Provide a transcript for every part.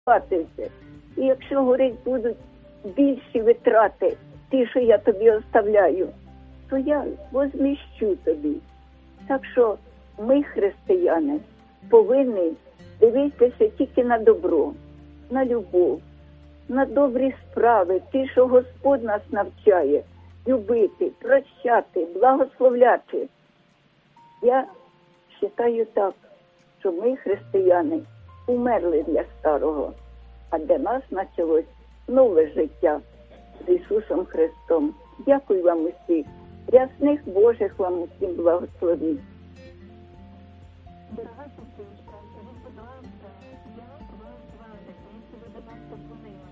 платиться. І якщо, говорить, будуть більші витрати, ті, що я тобі оставляю, то я возміщу тобі. Так що ми, християни, повинні дивитися тільки на добро, на любов, на добрі справи, ті, що Господь нас навчає, любити, прощати, благословляти. Я вважаю так, що ми, християни, умерли для старого, а для нас почалось нове життя з Ісусом Христом. Дякую вам усім. Рясних Божих вам усім благословень. Дорога сестричка, скажіть, будь ласка, як вас звати, звідки ви до нас подзвонили?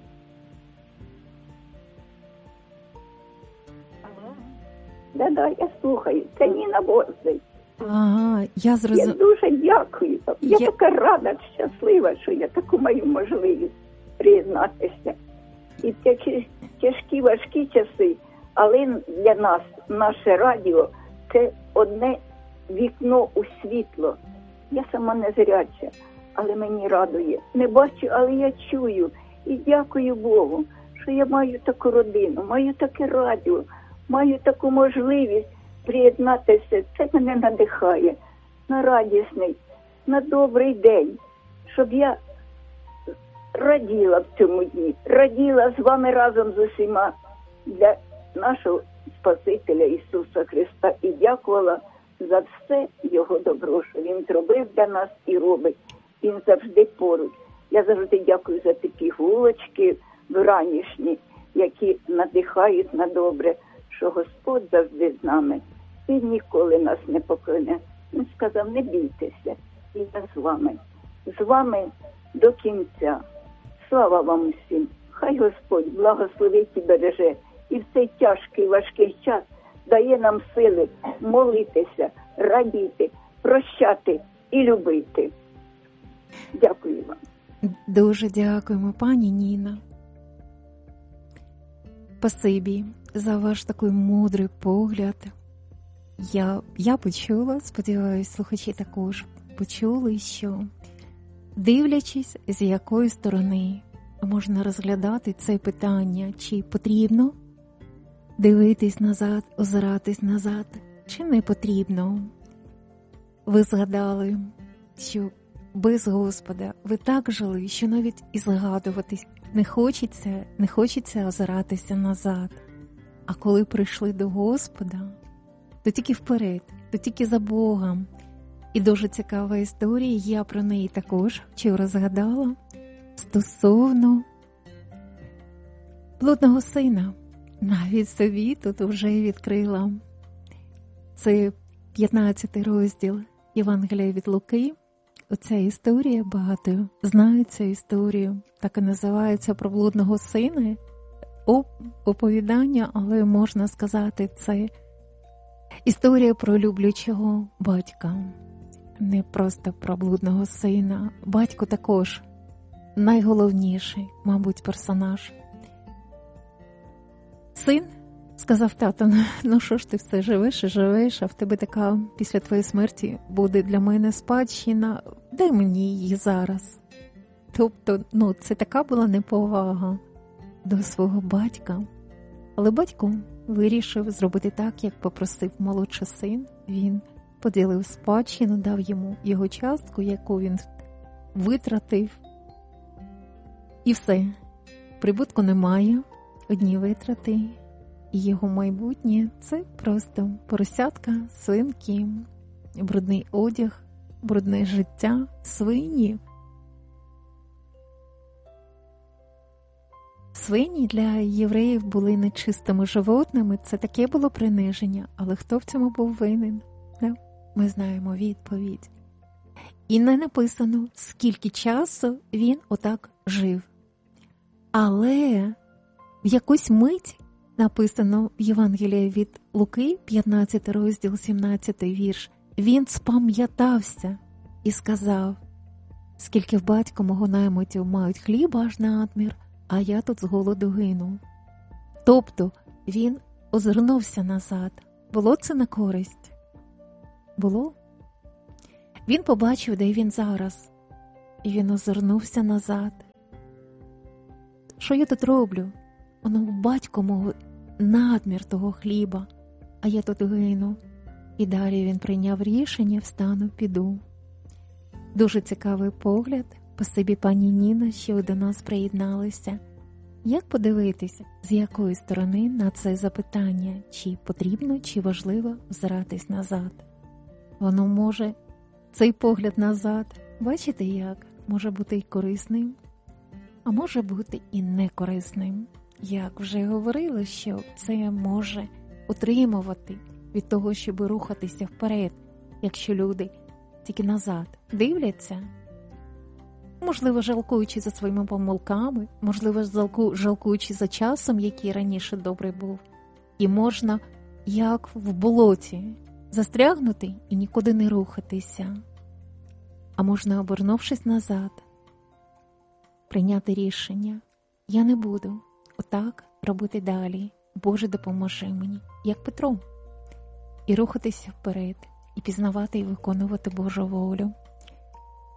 Алло? Да, я слухаю. Це Ніна Борзий. Ага, я Я зрозуміла. дуже дякую вам. Я така рада, щаслива, що я таку маю можливість приєднатися. І в тяжкі, важкі часи, але для нас наше радіо – це одне вікно у світло. Я сама не зряча, але мені радує. Не бачу, але я чую. І дякую Богу, що я маю таку родину, маю таке радіо, маю таку можливість приєднатися. Це мене надихає на радісний, на добрий день, щоб я раділа в цьому дні, раділа з вами разом з усіма для нашого Спасителя Ісуса Христа і дякувала за все Його добро, що Він зробив для нас і робить. Він завжди поруч. Я завжди дякую за такі гулочки вранішні, які надихають на добре, що Господь завжди з нами. Він ніколи нас не покине. Він сказав, не бійтеся, і я з вами до кінця. Слава вам усім. Хай Господь благословить і береже. І в цей тяжкий, важкий час дає нам сили молитися, радіти, прощати і любити. Дякую вам. Дуже дякуємо, пані Ніна. Спасибі за ваш такий мудрий погляд. Я почула, сподіваюся, слухачі також почули, що дивлячись, з якої сторони можна розглядати це питання, чи потрібно дивитись назад, озиратись назад, чи не потрібно. Ви згадали, що без Господа ви так жили, що навіть і згадуватись не хочеться озиратися назад. А коли прийшли до Господа, то тільки вперед, то тільки за Богом. І дуже цікава історія, я про неї також вчора згадала, стосовно блудного сина. Навіть собі тут вже відкрила. Це 15 розділ Євангелія від Луки. Оця історія, багато знають цю історію, так і називається, про блудного сина. Оповідання, але можна сказати, це історія про люблячого батька. Не просто про блудного сина. Батько також найголовніший, мабуть, персонаж. Син сказав тато, ну що ж ти все живеш і живеш, а в тебе така після твоєї смерті буде для мене спадщина, дай мені її зараз. Тобто, це така була неповага до свого батька. Але батько вирішив зробити так, як попросив молодший син. Він поділив спадщину, дав йому його частку, яку він витратив. І все. Прибутку немає, одні витрати. І його майбутнє – це просто поросятка, свинки, брудний одяг, брудне життя, свині. Свині для євреїв були нечистими животними, це таке було приниження, але хто в цьому був винен? Ми знаємо відповідь. І не написано, скільки часу він отак жив. Але в якусь мить, написано в Євангелії від Луки, 15 розділ, 17 вірш, він спам'ятався і сказав, скільки в батька мого наймитів мають хліба аж надмір, а я тут з голоду гину. Тобто він озирнувся назад. Було це на користь? Було? Він побачив, де він зараз. І він озирнувся назад. Що я тут роблю? Воно у батько мого надмір того хліба, а я тут гину. І далі він прийняв рішення, встану, піду. Дуже цікавий погляд. Спасибі, пані Ніна, що ви до нас приєдналися. Як подивитися, з якої сторони на це запитання, чи потрібно, чи важливо взиратись назад? Воно може, цей погляд назад, бачите як, може бути і корисним, а може бути і некорисним. Як вже говорили, що це може утримувати від того, щоб рухатися вперед, якщо люди тільки назад дивляться, можливо, жалкуючи за своїми помилками, можливо, жалкуючи за часом, який раніше добрий був. І можна, як в болоті, застрягнути і нікуди не рухатися. А можна, обернувшись назад, прийняти рішення. Я не буду отак робити далі. Боже, допоможи мені, як Петро. І рухатися вперед, і пізнавати і виконувати Божу волю.